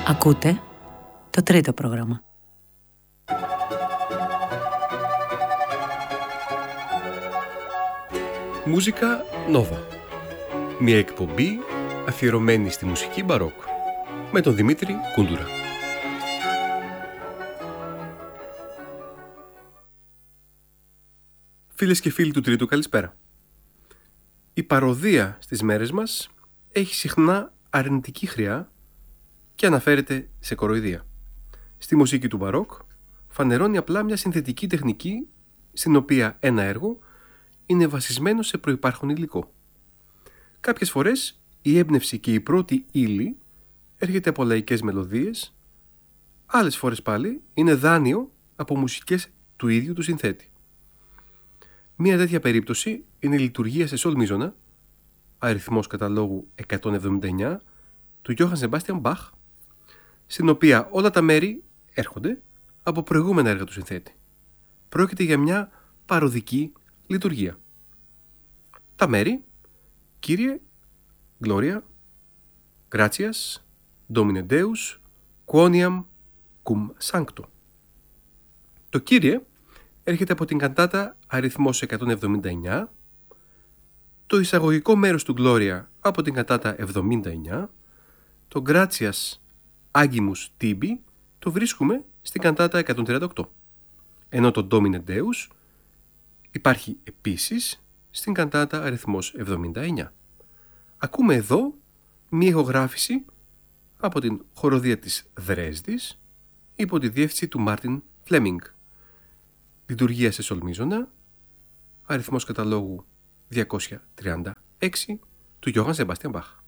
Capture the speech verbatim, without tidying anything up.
Ακούτε το τρίτο πρόγραμμα. Μουσικά Νόβα. Μια εκπομπή αφιερωμένη στη μουσική μπαρόκ με τον Δημήτρη Κούντουρα. Φίλες και φίλοι του Τρίτου, καλησπέρα. Η παροδία στις μέρες μας έχει συχνά αρνητική χρειά και αναφέρεται σε κοροϊδία. Στη μουσική του μπαρόκ φανερώνει απλά μια συνθετική τεχνική στην οποία ένα έργο είναι βασισμένο σε προϋπάρχον υλικό. Κάποιες φορές η έμπνευση και η πρώτη ύλη έρχεται από λαϊκές μελωδίες, άλλες φορές πάλι είναι δάνειο από μουσικές του ίδιου του συνθέτη. Μία τέτοια περίπτωση είναι η λειτουργία σε σολ μείζωνα, αριθμός καταλόγου εκατόν εβδομήντα εννιά, του Γιώχαν Σεμπάστιαν Μπαχ, στην οποία όλα τα μέρη έρχονται από προηγούμενα έργα του συνθέτη. Πρόκειται για μια παροδική λειτουργία. Τα μέρη: Κύριε, Gloria, Gratias, Domine Deus, Quoniam cum Sancto. Το Κύριε έρχεται από την καντάτα αριθμός εκατόν εβδομήντα εννιά, το εισαγωγικό μέρος του Gloria από την καντάτα εβδομήντα εννιά, το Gratias Agimus Tibi το βρίσκουμε στην καντάτα εκατόν τριάντα οκτώ, ενώ το Domine Deus υπάρχει επίσης στην καντάτα αριθμός εβδομήντα εννιά. Ακούμε εδώ μία ηχογράφηση από την χοροδία της Δρέσδης υπό τη διεύθυνση του Μάρτιν Φλέμινγκ. Λειτουργία σε σολ μείζωνα, αριθμός καταλόγου διακόσια τριάντα έξι του Γιώχαν Σεμπάστιαν Μπαχ.